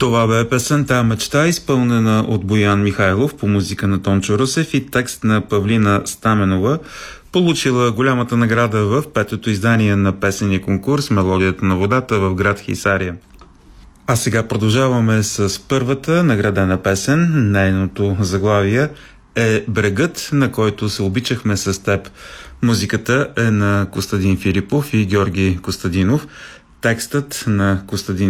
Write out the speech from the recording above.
Това бе песента "Мечта", изпълнена от Боян Михайлов по музика на Тончо Русев и текст на Павлина Стаменова, получила голямата награда в петото издание на песения конкурс "Мелодията на водата" в град Хисария. А сега продължаваме с първата наградена песен. Нейното заглавие е "Брегът, на който се обичахме с теб". Музиката е на Костадин Филипов и Георги Костадинов. Текстът на Костадин